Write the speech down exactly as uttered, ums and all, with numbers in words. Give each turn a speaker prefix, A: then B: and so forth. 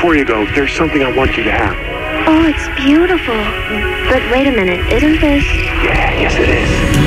A: before you go, there's something I want you to have.
B: Oh, it's beautiful. But wait a minute, isn't this...
A: Yeah, yes it is.